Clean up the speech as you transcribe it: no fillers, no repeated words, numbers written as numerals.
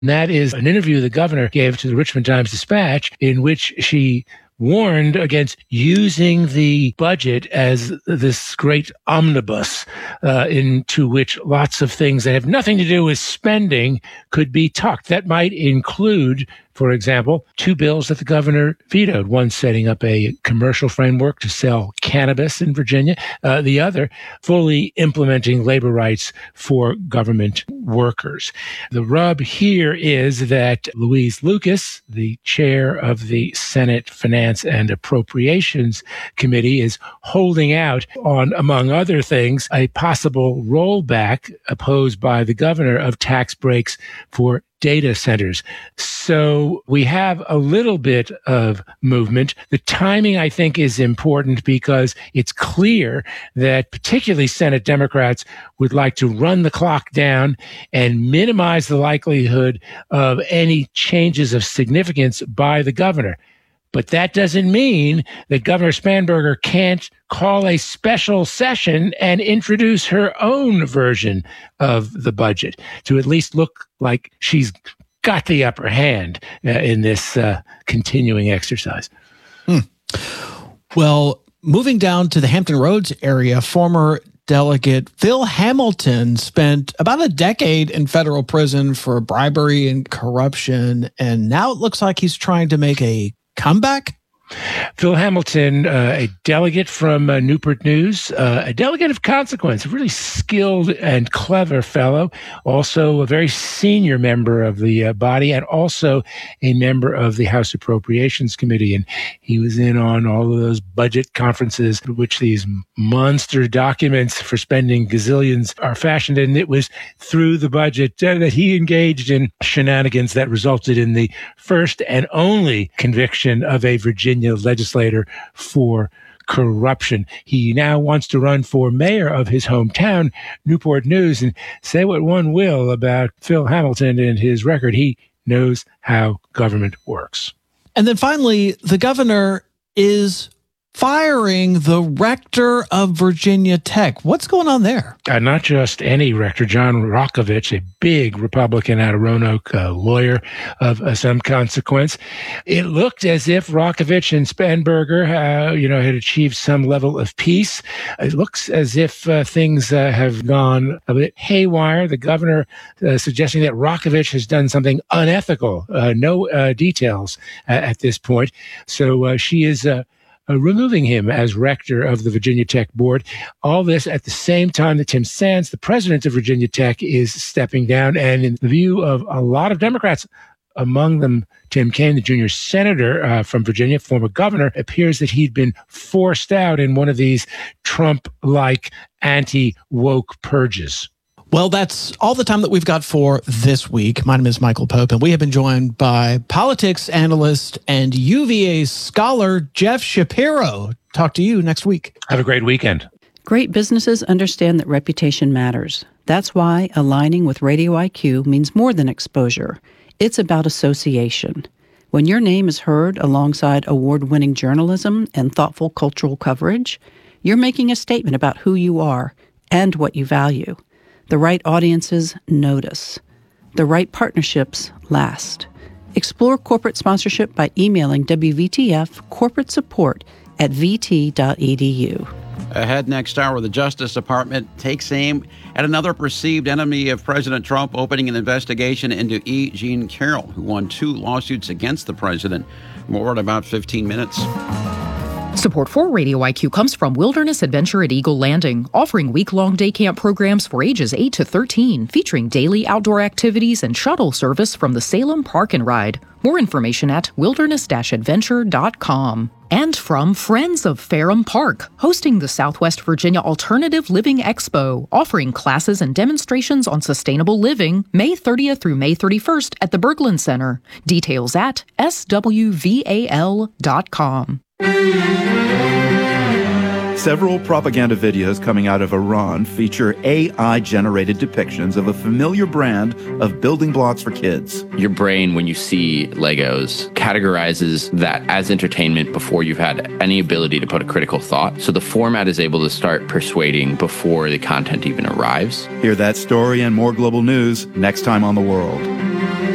And that is an interview the governor gave to the Richmond Times-Dispatch in which she warned against using the budget as this great omnibus into which lots of things that have nothing to do with spending could be tucked. That might include, for example, 2 bills that the governor vetoed, one setting up a commercial framework to sell cannabis in Virginia, the other fully implementing labor rights for government workers. The rub here is that Louise Lucas, the chair of the Senate Finance and Appropriations Committee, is holding out on, among other things, a possible rollback opposed by the governor of tax breaks for data centers. So we have a little bit of movement. The timing, I think, is important because it's clear that particularly Senate Democrats would like to run the clock down and minimize the likelihood of any changes of significance by the governor. But that doesn't mean that Governor Spanberger can't call a special session and introduce her own version of the budget to at least look like she's got the upper hand in this continuing exercise. Well, moving down to the Hampton Roads area, former Delegate Phil Hamilton spent about a decade in federal prison for bribery and corruption, and now it looks like he's trying to make a comeback? Phil Hamilton, a delegate from Newport News, a delegate of consequence, a really skilled and clever fellow, also a very senior member of the body and also a member of the House Appropriations Committee. And he was in on all of those budget conferences in which these monster documents for spending gazillions are fashioned. And it was through the budget that he engaged in shenanigans that resulted in the first and only conviction of a Virginia legislator for corruption. He now wants to run for mayor of his hometown, Newport News, and say what one will about Phil Hamilton and his record. He knows how government works. And then finally, the governor is firing the rector of Virginia Tech. What's going on there? Not just any rector, John Rokovich, a big Republican out of Roanoke, lawyer of some consequence. It looked as if Rokovich and Spanberger, had achieved some level of peace. It looks as if things have gone a bit haywire. The governor suggesting that Rokovich has done something unethical. No details at this point. So she is removing him as rector of the Virginia Tech board. All this at the same time that Tim Sands, the president of Virginia Tech, is stepping down. And in the view of a lot of Democrats, among them Tim Kaine, the junior senator from Virginia, former governor, appears that he'd been forced out in one of these Trump-like anti-woke purges. Well, that's all the time that we've got for this week. My name is Michael Pope, and we have been joined by politics analyst and UVA scholar Jeff Shapiro. Talk to you next week. Have a great weekend. Great businesses understand that reputation matters. That's why aligning with Radio IQ means more than exposure. It's about association. When your name is heard alongside award-winning journalism and thoughtful cultural coverage, you're making a statement about who you are and what you value. The right audiences notice. The right partnerships last. Explore corporate sponsorship by emailing WVTF corporate support at vt.edu. Ahead next hour, the Justice Department takes aim at another perceived enemy of President Trump, opening an investigation into E. Jean Carroll, who won 2 lawsuits against the president. More in about 15 minutes. Support for Radio IQ comes from Wilderness Adventure at Eagle Landing, offering week-long day camp programs for ages 8 to 13, featuring daily outdoor activities and shuttle service from the Salem Park and Ride. More information at wilderness-adventure.com. And from Friends of Ferrum Park, hosting the Southwest Virginia Alternative Living Expo, offering classes and demonstrations on sustainable living, May 30th through May 31st at the Berglund Center. Details at swval.com. Several propaganda videos coming out of Iran feature AI-generated depictions of a familiar brand of building blocks for kids. Your brain, when you see Legos, categorizes that as entertainment before you've had any ability to put a critical thought. So the format is able to start persuading before the content even arrives. Hear that story and more global news next time on The World.